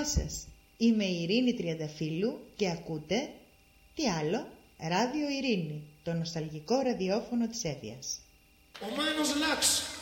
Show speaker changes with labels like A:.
A: Γεια σας, είμαι η Ειρήνη Τριανταφύλλου και ακούτε, τι άλλο, Ράδιο Ειρήνη, το νοσταλγικό ραδιόφωνο της Εύβοιας.
B: Ο Μάνος Λάξ.